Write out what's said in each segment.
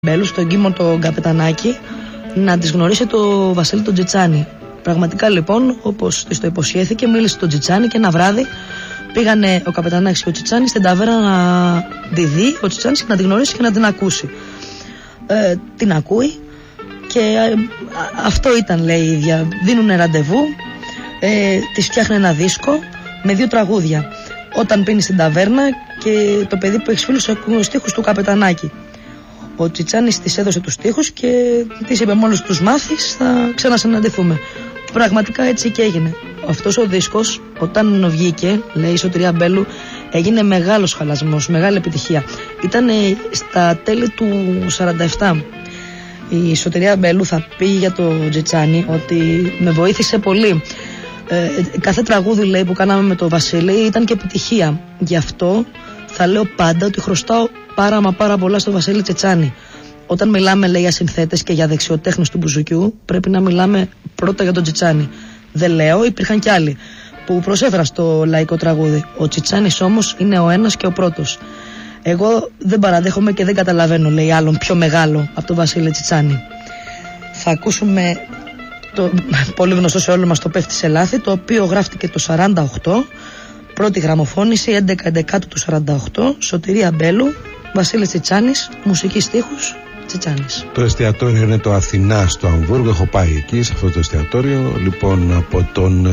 Μπέλου, στον Κίμο τον Καπετανάκη, να της γνωρίσει το Βασίλη τον Τζιτσάνη. Πραγματικά λοιπόν, όπως της το υποσχέθηκε, μίλησε τον Τζιτσάνη και ένα βράδυ πήγανε ο Καπετανάκης και ο Τζιτσάνης στην ταβέρνα να τη δει ο Τζιτσάνης και να την γνωρίσει και να την ακούσει. Την ακούει και αυτό ήταν, λέει η ίδια. Δίνουνε ραντεβού, της φτιάχνει ένα δίσκο με 2 τραγούδια. Όταν πίνει στην ταβέρνα και το παιδί που έχει φίλους στους στίχους του Καπετανάκη. Ο Τσιτσάνης της έδωσε τους στίχους και της είπε μόλις τους μάθεις θα ξανασυναντηθούμε. Πραγματικά έτσι και έγινε. Αυτός ο δίσκος όταν βγήκε, λέει η Σωτηρία Μπέλου, έγινε μεγάλος χαλασμός, μεγάλη επιτυχία. Ήταν στα τέλη του 47. Η Σωτηρία Μπέλου θα πει για το Τζιτσάνη ότι με βοήθησε πολύ. Κάθε τραγούδι, λέει, που κάναμε με το Βασίλη ήταν και επιτυχία. Γι' αυτό θα λέω πάντα ότι χρωστάω πάρα πολλά στο Βασίλη Τσιτσάνη. Όταν μιλάμε, λέει, για συνθέτες και για δεξιοτέχνες του μπουζουκιού, πρέπει να μιλάμε πρώτα για τον Τσιτσάνη. Δεν λέω, υπήρχαν κι άλλοι που προσέφεραν στο λαϊκό τραγούδι. Ο Τσιτσάνης όμως είναι ο ένας και ο πρώτος. Εγώ δεν παραδέχομαι και δεν καταλαβαίνω, λέει, άλλον πιο μεγάλο από τον Βασίλη Τσιτσάνη. Θα ακούσουμε το πολύ γνωστό σε όλο μας το «Πέφτει σε λάθη», το οποίο γράφτηκε το 48, πρώτη γραμμοφώνηση 11 του 48, Σωτηρία Μπέλου, Βασίλης Τσιτσάνης, μουσική στίχους Τσιτσάνης. Το εστιατόριο είναι το Αθηνά στο Αμβούργο. Έχω πάει εκεί σε αυτό το εστιατόριο. Λοιπόν, από τον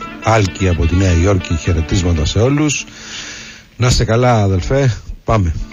Άλκη από τη Νέα Υόρκη, χαιρετίσματα σε όλους. Να είστε καλά, αδελφέ, πάμε.